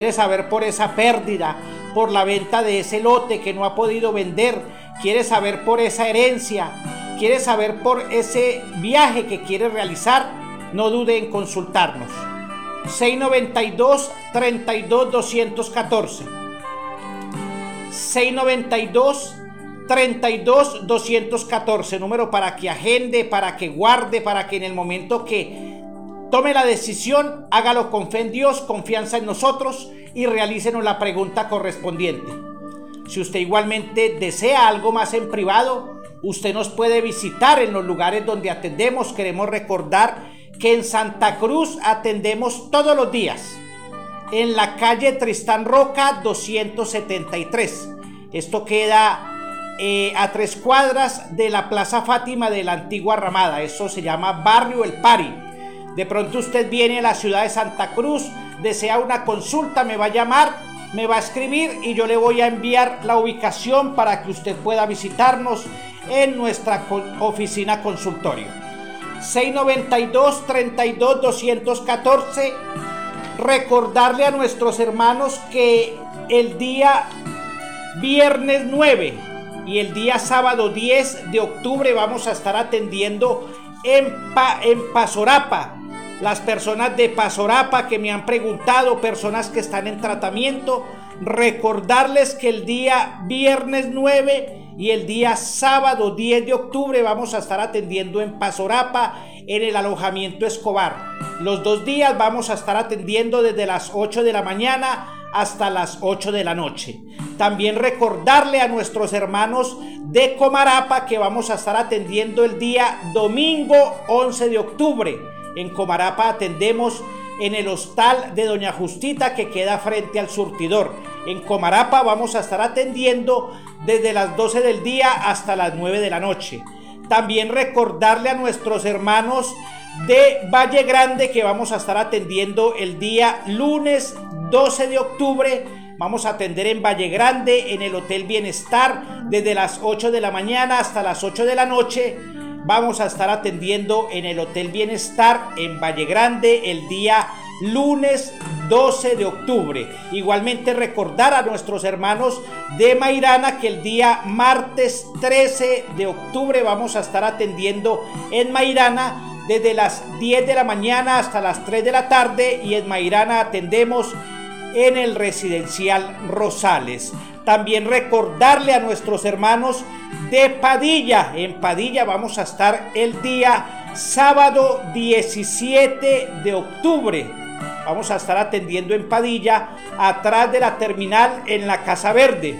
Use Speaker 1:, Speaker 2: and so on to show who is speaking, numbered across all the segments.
Speaker 1: quiere saber por esa pérdida, por la venta de ese lote que no ha podido vender, quiere saber por esa herencia, quiere saber por ese viaje que quiere realizar, no dude en consultarnos. 692-32-214. 692-32-214, número para que agende, para que guarde, para que en el momento que tome la decisión, hágalo con fe en Dios, confianza en nosotros y realícenos la pregunta correspondiente. Si usted igualmente desea algo más en privado, usted nos puede visitar en los lugares donde atendemos. Queremos recordar que en Santa Cruz atendemos todos los días, en la calle Tristán Roca 273. Esto queda a 3 cuadras de la Plaza Fátima de la antigua Ramada. Eso se llama Barrio El Pari. De pronto usted viene a la ciudad de Santa Cruz, desea una consulta, me va a llamar, me va a escribir y yo le voy a enviar la ubicación para que usted pueda visitarnos en nuestra oficina consultorio. 692-32-214. Recordarle a nuestros hermanos que el día viernes 9 y el día sábado 10 de octubre vamos a estar atendiendo en Pasorapa. Las personas de Pasorapa que me han preguntado, personas que están en tratamiento, recordarles que el día viernes 9 y el día sábado 10 de octubre vamos a estar atendiendo en Pasorapa, en el alojamiento Escobar. Los 2 días vamos a estar atendiendo desde las 8 de la mañana hasta las 8 de la noche. También recordarle a nuestros hermanos de Comarapa que vamos a estar atendiendo el día domingo 11 de octubre. En Comarapa atendemos en el hostal de Doña Justita que queda frente al surtidor. En Comarapa vamos a estar atendiendo desde las 12 del día hasta las 9 de la noche. También recordarle a nuestros hermanos de Valle Grande que vamos a estar atendiendo el día lunes 12 de octubre. Vamos a atender en Valle Grande, en el Hotel Bienestar, desde las 8 de la mañana hasta las 8 de la noche. Vamos a estar atendiendo en el Hotel Bienestar en Valle Grande el día lunes 12 de octubre. Igualmente recordar a nuestros hermanos de Mairana que el día martes 13 de octubre vamos a estar atendiendo en Mairana desde las 10 de la mañana hasta las 3 de la tarde, y en Mairana atendemos en el residencial Rosales. También recordarle a nuestros hermanos de Padilla. En Padilla vamos a estar el día sábado 17 de octubre. Vamos a estar atendiendo en Padilla, atrás de la terminal en la Casa Verde.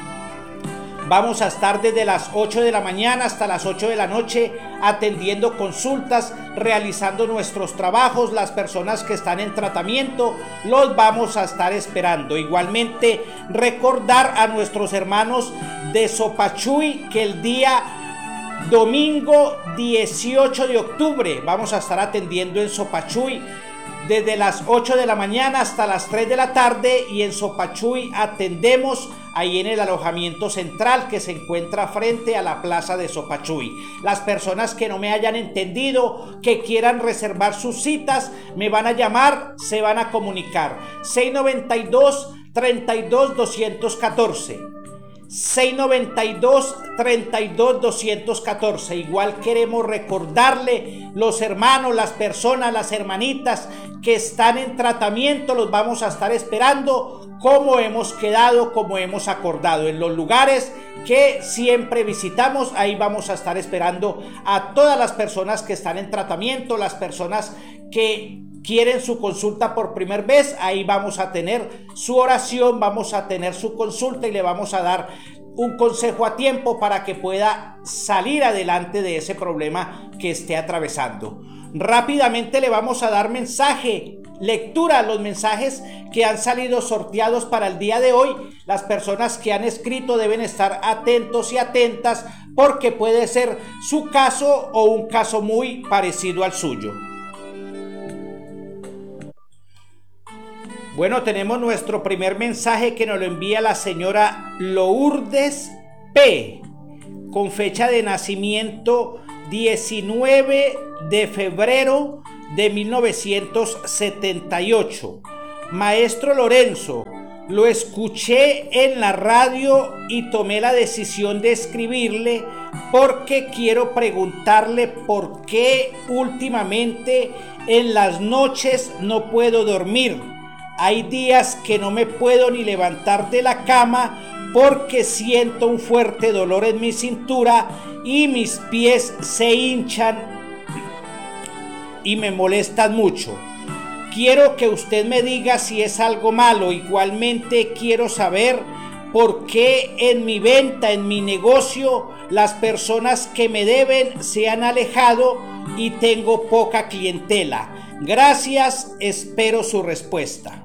Speaker 1: Vamos a estar desde las 8 de la mañana hasta las 8 de la noche atendiendo consultas, realizando nuestros trabajos. Las personas que están en tratamiento los vamos a estar esperando. Igualmente recordar a nuestros hermanos de Sopachuy que el día domingo 18 de octubre vamos a estar atendiendo en Sopachuy desde las 8 de la mañana hasta las 3 de la tarde, y en Sopachuy atendemos ahí en el alojamiento central que se encuentra frente a la plaza de Sopachuy. Las personas que no me hayan entendido, que quieran reservar sus citas, me van a llamar, se van a comunicar. 692-32-214. 692-32-214. Igual queremos recordarle los hermanos, las personas, las hermanitas que están en tratamiento, los vamos a estar esperando como hemos quedado, como hemos acordado, en los lugares que siempre visitamos. Ahí vamos a estar esperando a todas las personas que están en tratamiento, las personas que quieren su consulta por primera vez. Ahí vamos a tener su oración, vamos a tener su consulta y le vamos a dar un consejo a tiempo para que pueda salir adelante de ese problema que esté atravesando. Rápidamente le vamos a dar lectura a los mensajes que han salido sorteados para el día de hoy. Las personas que han escrito deben estar atentos y atentas porque puede ser su caso o un caso muy parecido al suyo. Bueno, tenemos nuestro primer mensaje que nos lo envía la señora Lourdes P, con fecha de nacimiento 19 de febrero de 1978. Maestro Lorenzo, lo escuché en la radio y tomé la decisión de escribirle porque quiero preguntarle por qué últimamente en las noches no puedo dormir. Hay días que no me puedo ni levantar de la cama porque siento un fuerte dolor en mi cintura y mis pies se hinchan y me molestan mucho. Quiero que usted me diga si es algo malo. Igualmente quiero saber por qué en mi venta, en mi negocio, las personas que me deben se han alejado y tengo poca clientela. Gracias, espero su respuesta.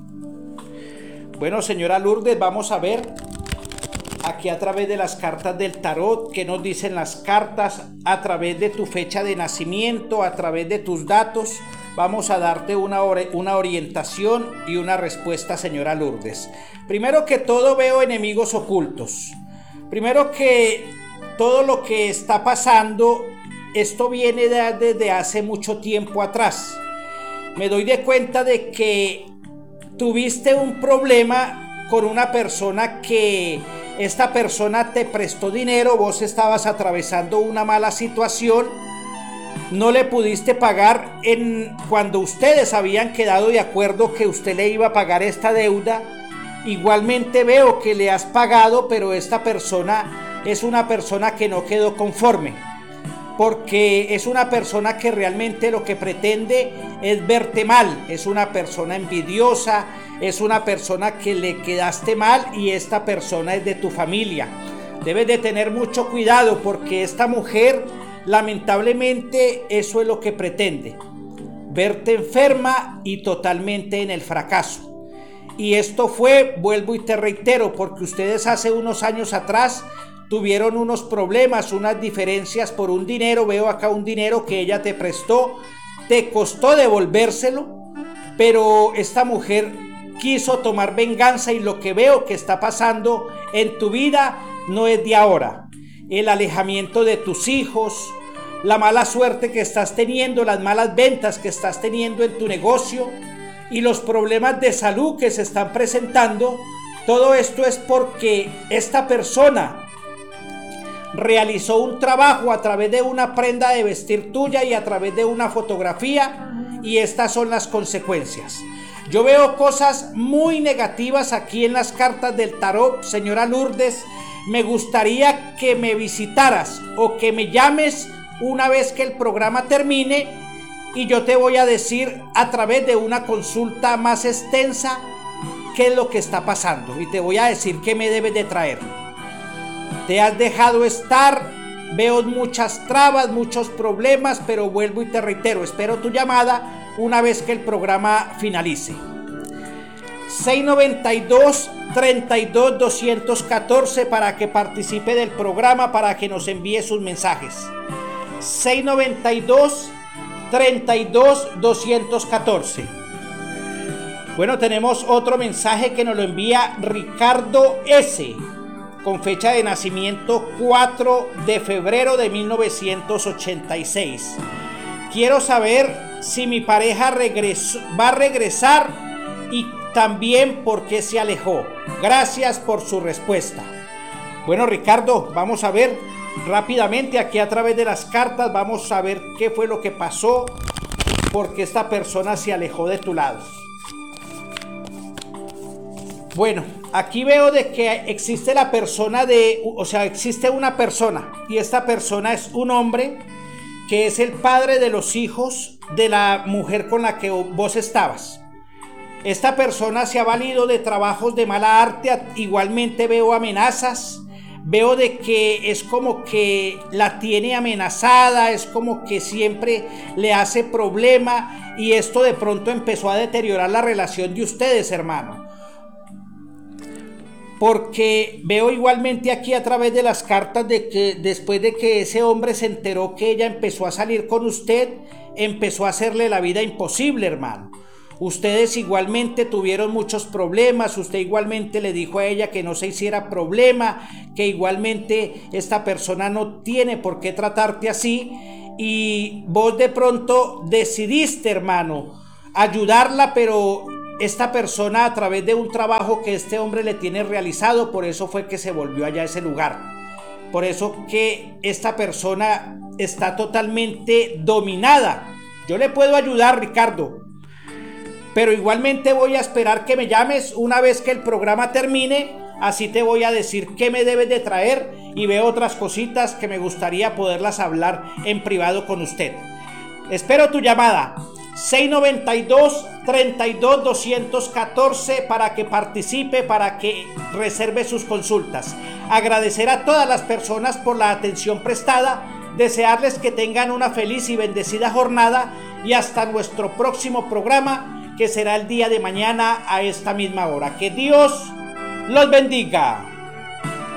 Speaker 1: Bueno, señora Lourdes, vamos a ver aquí a través de las cartas del tarot, qué nos dicen las cartas a través de tu fecha de nacimiento, a través de tus datos. Vamos a darte una orientación y una respuesta, señora Lourdes. Primero que todo, veo enemigos ocultos. Primero que todo lo que está pasando, esto viene desde hace mucho tiempo atrás. Me doy de cuenta de que tuviste un problema con una persona que esta persona te prestó dinero, vos estabas atravesando una mala situación, no le pudiste pagar cuando ustedes habían quedado de acuerdo que usted le iba a pagar esta deuda. Igualmente veo que le has pagado, pero esta persona es una persona que no quedó conforme, porque es una persona que realmente lo que pretende es verte mal, es una persona envidiosa, es una persona que le quedaste mal y esta persona es de tu familia. Debes de tener mucho cuidado porque esta mujer lamentablemente eso es lo que pretende, verte enferma y totalmente en el fracaso. Y esto fue, vuelvo y te reitero, porque ustedes hace unos años atrás tuvieron unos problemas, unas diferencias por un dinero. Veo acá un dinero que ella te prestó, te costó devolvérselo, pero esta mujer quiso tomar venganza y lo que veo que está pasando en tu vida no es de ahora. El alejamiento de tus hijos, la mala suerte que estás teniendo, las malas ventas que estás teniendo en tu negocio y los problemas de salud que se están presentando, todo esto es porque esta persona realizó un trabajo a través de una prenda de vestir tuya y a través de una fotografía, y estas son las consecuencias. Yo veo cosas muy negativas aquí en las cartas del tarot, señora Lourdes. Me gustaría que me visitaras o que me llames una vez que el programa termine y yo te voy a decir a través de una consulta más extensa qué es lo que está pasando y te voy a decir qué me debes de traer. Te has dejado estar, veo muchas trabas, muchos problemas, pero vuelvo y te reitero, espero tu llamada una vez que el programa finalice. 692-32-214 para que participe del programa, para que nos envíe sus mensajes. 692-32-214. Bueno, tenemos otro mensaje que nos lo envía Ricardo S., con fecha de nacimiento 4 de febrero de 1986. Quiero saber si mi pareja va a regresar y también por qué se alejó. Gracias por su respuesta. Bueno, Ricardo, vamos a ver rápidamente aquí a través de las cartas, vamos a ver qué fue lo que pasó, por qué esta persona se alejó de tu lado. Bueno, aquí veo de que existe la persona existe una persona y esta persona es un hombre que es el padre de los hijos de la mujer con la que vos estabas. Esta persona se ha valido de trabajos de mala arte, igualmente veo amenazas, veo de que es como que la tiene amenazada, es como que siempre le hace problema y esto de pronto empezó a deteriorar la relación de ustedes, hermano. Porque veo igualmente aquí a través de las cartas de que después de que ese hombre se enteró que ella empezó a salir con usted, empezó a hacerle la vida imposible, hermano. Ustedes igualmente tuvieron muchos problemas, usted igualmente le dijo a ella que no se hiciera problema, que igualmente esta persona no tiene por qué tratarte así, y vos de pronto decidiste, hermano, ayudarla, pero esta persona, a través de un trabajo que este hombre le tiene realizado, por eso fue que se volvió allá a ese lugar. Por eso que esta persona está totalmente dominada. Yo le puedo ayudar, Ricardo, pero igualmente voy a esperar que me llames una vez que el programa termine. Así te voy a decir qué me debes de traer y veo otras cositas que me gustaría poderlas hablar en privado con usted. Espero tu llamada. 692-32-214 para que participe, para que reserve sus consultas. Agradecer a todas las personas por la atención prestada, desearles que tengan una feliz y bendecida jornada y hasta nuestro próximo programa, que será el día de mañana a esta misma hora. Que Dios los bendiga.